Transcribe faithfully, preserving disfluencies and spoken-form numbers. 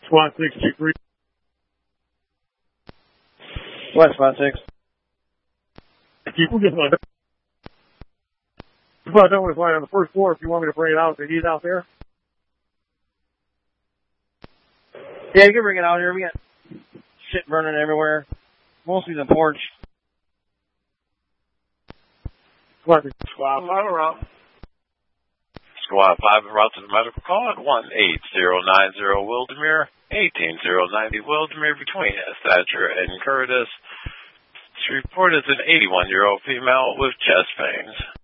Squad six two three. What, Squad six? Keep moving on. If I don't want to fly on the first floor, if you want me to bring it out, if they need it out there. Yeah, you can bring it out here. We got shit burning everywhere. Mostly the porch. Squad five around. Squad five en route to the medical call at one eight zero nine zero Wildermere, eighteen zero ninety Wildermere between Thatcher and Curtis. She reported an eighty-one-year-old female with chest pains.